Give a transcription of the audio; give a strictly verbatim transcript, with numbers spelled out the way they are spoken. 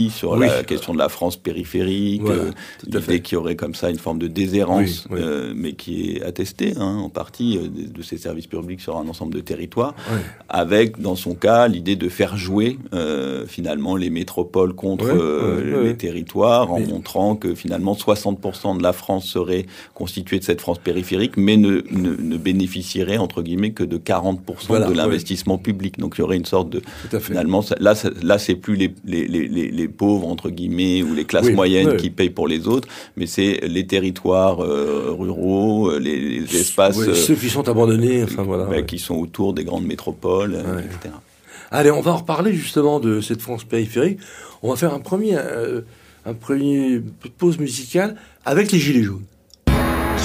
sur oui. la question de la France périphérique, voilà, euh, l'idée qu'il y aurait comme ça une forme de déshérence, oui, oui. Euh, mais qui est attestée hein, en partie euh, de, de ces services publics sur un ensemble de territoires, oui. avec dans son cas l'idée de faire jouer euh, finalement les métropoles contre oui, euh, oui, les oui. territoires, en mais... montrant que finalement soixante pour cent de la France serait constituée de cette France périphérique, mais ne, ne, ne bénéficierait entre guillemets que de quarante pour cent voilà, de l'investissement oui. public. Donc il y aurait une sorte de finalement ça, là, ça, là c'est plus les, les, les, les pauvres, entre guillemets, ou les classes oui, moyennes oui. qui payent pour les autres, mais c'est les territoires euh, ruraux, les, les espaces... Oui, ceux qui sont abandonnés, enfin voilà. Bah, ouais. Qui sont autour des grandes métropoles, ouais. et cetera. Allez, on va en reparler justement de cette France périphérique. On va faire un premier, euh, un premier pause musicale avec les Gilets jaunes.